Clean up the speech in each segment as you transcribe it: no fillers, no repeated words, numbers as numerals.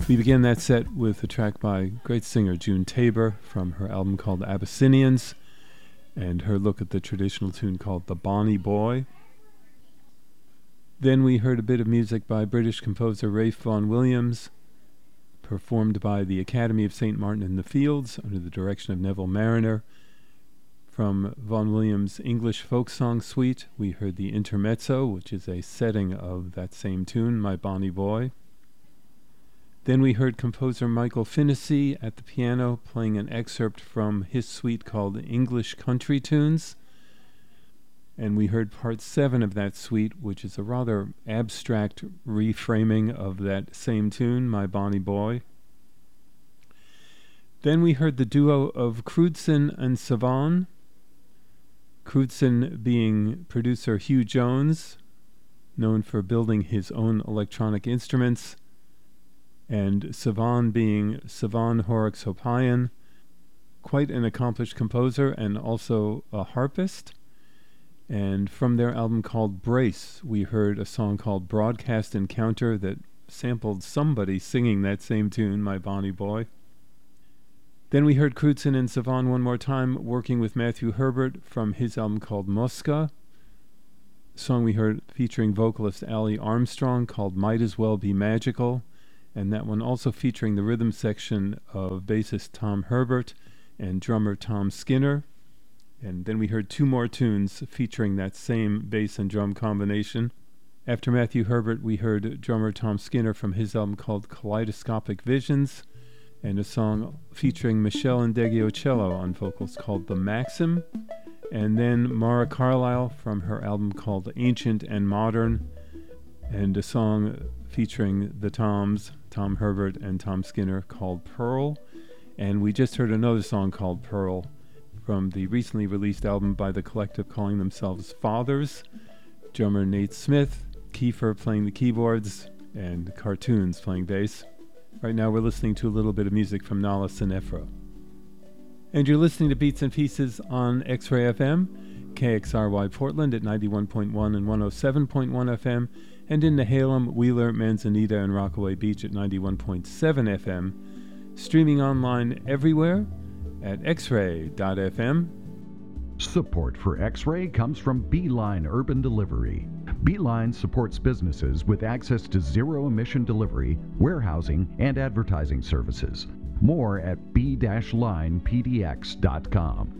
We began that set with a track by great singer June Tabor from her album called Abyssinians, and her look at the traditional tune called The Bonnie Boy. Then we heard a bit of music by British composer Ralph Vaughan Williams, performed by the Academy of St. Martin in the Fields under the direction of Neville Marriner. From Vaughan Williams' English folk song suite, we heard the Intermezzo, which is a setting of that same tune, My Bonnie Boy. Then we heard composer Michael Finnessy at the piano playing an excerpt from his suite called English Country Tunes. And we heard part 7 of that suite, which is a rather abstract reframing of that same tune, My Bonnie Boy. Then we heard the duo of Crutzen and Savan. Crutzen being producer Hugh Jones, known for building his own electronic instruments, and Savan being Savan Horrocks-Hopayan, quite an accomplished composer and also a harpist. And from their album called Brace, we heard a song called Broadcast Encounter that sampled somebody singing that same tune, My Bonnie Boy. Then we heard Crutzen and Savan one more time working with Matthew Herbert from his album called Mosca. A song we heard featuring vocalist Allie Armstrong called Might As Well Be Magical, and that one also featuring the rhythm section of bassist Tom Herbert and drummer Tom Skinner. And then we heard 2 more tunes featuring that same bass and drum combination. After Matthew Herbert, we heard drummer Tom Skinner from his album called Kaleidoscopic Visions, and a song featuring Michelle Indeggio-Cello on vocals called The Maxim, and then Mara Carlisle from her album called Ancient and Modern, and a song featuring the Toms, Tom Herbert and Tom Skinner, called Pearl. And we just heard another song called Pearl from the recently released album by the collective calling themselves Fathers, drummer Nate Smith, Kiefer playing the keyboards, and Cartoons playing bass. Right now we're listening to a little bit of music from Nala Sinefra. And you're listening to Beats and Pieces on X-Ray FM, KXRY Portland at 91.1 and 107.1 FM, and in Nehalem, Wheeler, Manzanita, and Rockaway Beach at 91.7 FM, streaming online everywhere at xray.fm. Support for X-Ray comes from Beeline Urban Delivery. Beeline supports businesses with access to zero-emission delivery, warehousing, and advertising services. More at b-linepdx.com.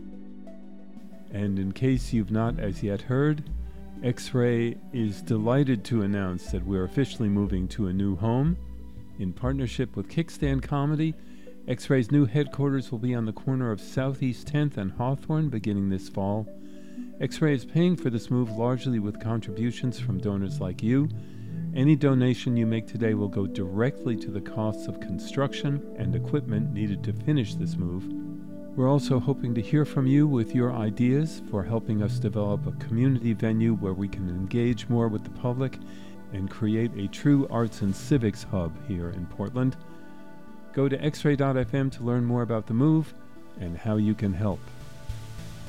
And in case you've not as yet heard, X-Ray is delighted to announce that we're officially moving to a new home. In partnership with Kickstand Comedy, X-Ray's new headquarters will be on the corner of Southeast 10th and Hawthorne beginning this fall. X-Ray is paying for this move largely with contributions from donors like you. Any donation you make today will go directly to the costs of construction and equipment needed to finish this move. We're also hoping to hear from you with your ideas for helping us develop a community venue where we can engage more with the public and create a true arts and civics hub here in Portland. Go to xray.fm to learn more about the move and how you can help.